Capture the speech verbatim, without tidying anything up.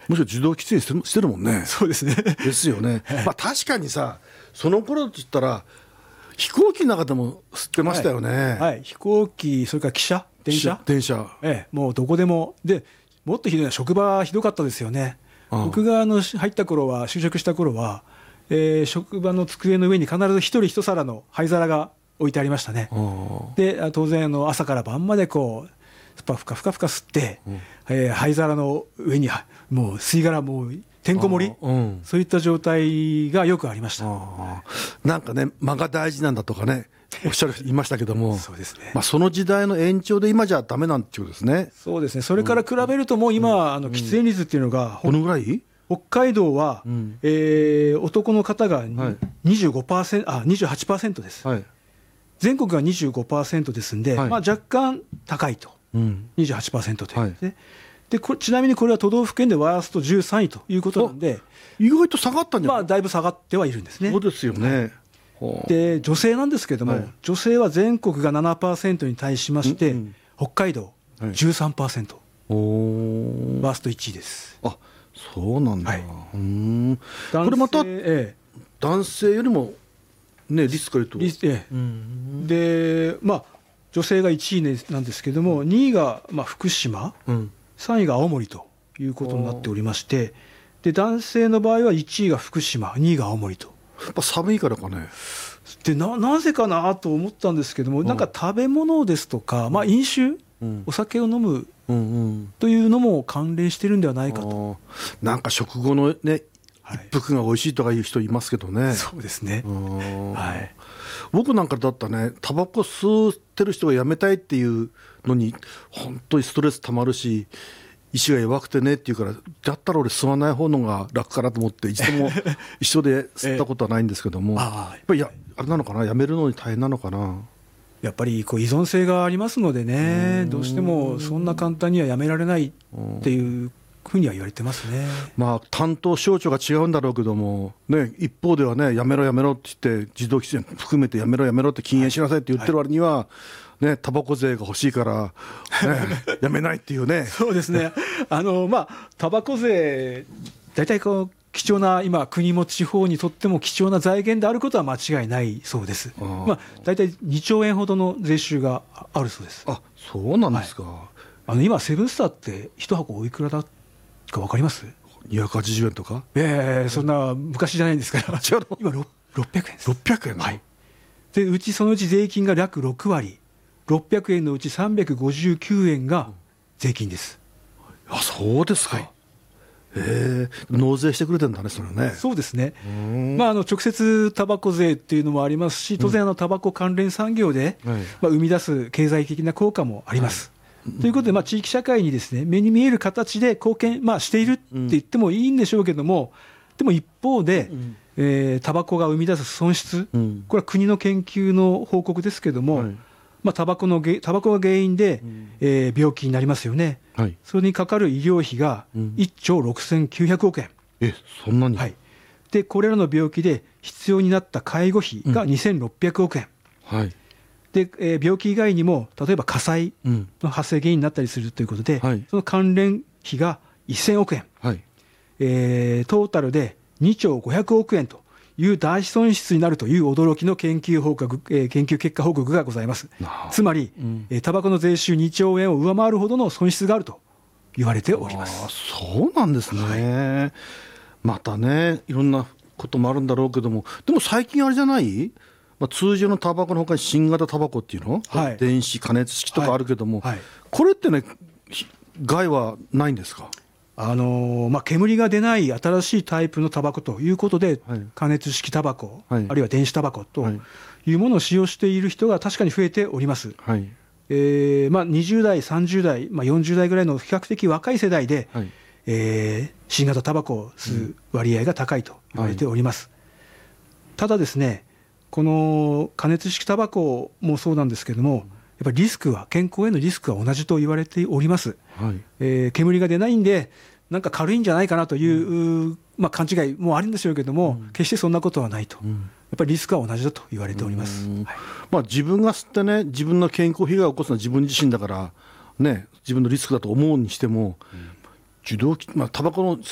むしろ受動喫煙してるしてるもんね。 そうですね。 ですよね。まあ確かにさ、その頃って言ったら飛行機の中でも吸ってましたよね。 はいはい、飛行機、それから汽車、電車、 電車、 ええ、もうどこでもで、もっとひどいのは職場ひどかったですよね。ああ、僕があの入った頃は、就職した頃は、えー、職場の机の上に必ず一人一皿の灰皿が置いてありましたね。で当然あの朝から晩までこうふかふかふかふか吸って、うん、えー、灰皿の上にもう吸い殻もうてんこ盛り、うん、そういった状態がよくありました。 あ、なんかね、間が大事なんだとかねおっしゃる言いましたけどもそうですね、 まあ、その時代の延長で今じゃダメなんていうことですね。 そうですね。それから比べるともう今、うん、あの喫煙率っていうのが、 どのぐらい？ 北海道は、うん、えー、男の方が にじゅうごパーセント、はい、あ にじゅうはちパーセント です、はい、全国が にじゅうごパーセント ですんで、はい、まあ、若干高いと、うん、にじゅうはちパーセント という、はい、でこちなみにこれは都道府県でワーストじゅうさんいということなんで、 意外と下がったんじゃない、 まあ、だいぶ下がってはいるんですね。 そうですよね。 で女性なんですけれども、はい、女性は全国が ななパーセント に対しまして、うんうん、北海道 じゅうさんパーセント、はい、ワーストいちいです。 あ、そうなんだ、はい、うーん、 これまた、 ええ、 男性よりも、ね、リスクがいると、 リス、ええ、で、まあ、女性がいちいなんですけれども、にいが、まあ、福島、うん、さんいが青森ということになっておりまして、で男性の場合はいちいが福島、にいが青森と。 やっぱ寒いからかね。 で な, なぜかなと思ったんですけども、うん、なんか食べ物ですとか、まあ、飲酒、うん、お酒を飲むというのも関連してるんではないかと。 なんか食後のね、はい、一服が美味しいとかいう人いますけどね。 そうですね、はい、 僕なんかだったね、タバコ吸ってる人がやめたいっていうのに本当にストレスたまるし、意志が弱くてねっていうから、だったら俺吸わない方のが楽かなと思って一度も一緒で吸ったことはないんですけども、やっぱりやあれなのかな、やめるのに大変なのかな。 やっぱりこう依存性がありますのでね、どうしてもそんな簡単にはやめられないっていうふうには言われてますね。 まあ担当省庁が違うんだろうけども、ね、一方ではね、やめろやめろって言って自動喫煙含めてやめろやめろって禁煙しなさいって言ってる割には、はい、ね、タバコ税が欲しいから、ね、やめないっていうね。 そうですね、あの、まあ、タバコ税大体こう貴重な、今国も地方にとっても貴重な財源であることは間違いないそうです。あ、まあ、大体にちょうえんほどの税収があるそうです。 あ、そうなんですか、はい、 あの今セブンスターっていち箱おいくらだか分かります？ にひゃくはちじゅうえんとか。 ええー、そんな昔じゃないんですから今ろっぴゃくえんです。 ろっぴゃくえん、 はい、でうちそのうち税金が約ろくわり、ろっぴゃくえんのうちさんびゃくごじゅうきゅうえんが税金です。 あ、そうですか、はい、えー、納税してくれてるんだね、それね。 そうですね、まあ、あの直接タバコ税っていうのもありますし、当然あのタバコ関連産業で、うん、まあ、生み出す経済的な効果もあります、はい、ということで、まあ、地域社会にですね、目に見える形で貢献、まあ、しているって言ってもいいんでしょうけども、でも一方で、うん、えー、タバコが生み出す損失、うん、これは国の研究の報告ですけども、はい、まあ、タバコのタバコが原因で、うん、えー、病気になりますよね、はい、それにかかる医療費がいっちょうろくせんきゅうひゃくおくえん、 え、そんなに、 はい、でこれらの病気で必要になった介護費がにせんろっぴゃくおくえん、うん、はい、でえー、病気以外にも例えば火災の発生原因になったりするということで、うん、はい、その関連費がせんおくえん、はい、えー、トータルでにちょうごひゃくおくえんという大損失になるという驚きの研究報告、えー、研究結果報告がございます。つまり、うん、えー、タバコの税収にちょうえんを上回るほどの損失があると言われております。 あ、そうなんですね、はい、またね、いろんなこともあるんだろうけども、でも最近あれじゃない、まあ、通常のタバコのほかに新型タバコっていうの、はい、電子加熱式とかあるけども、はいはい、これってね、害はないんですか？ あのーまあ、煙が出ない新しいタイプのタバコということで、はい、加熱式タバコ、はい、あるいは電子タバコというものを使用している人が確かに増えております、はい、えーまあ、にじゅうだいさんじゅうだい、まあ、よんじゅうだいぐらいの比較的若い世代で、はい、えー、新型タバコを吸う割合が高いと言われております、うん、はい、ただですね、この加熱式タバコもそうなんですけれども、やっぱりリスクは、健康へのリスクは同じと言われております、はい、えー、煙が出ないんでなんか軽いんじゃないかなという、うん、まあ、勘違いもあるんでしょうけども、うん、決してそんなことはないと、うん、やっぱりリスクは同じだと言われております、はい、 まあ、自分が吸ってね、自分の健康被害を起こすのは自分自身だから、ね、自分のリスクだと思うにしても、うん、受動、まあ、タバコの